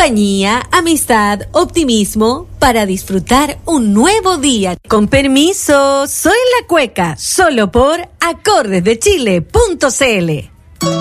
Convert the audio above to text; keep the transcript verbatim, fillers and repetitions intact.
compañía, amistad, optimismo para disfrutar un nuevo día. Con permiso, soy la Cueca, solo por acordes de chile punto c l.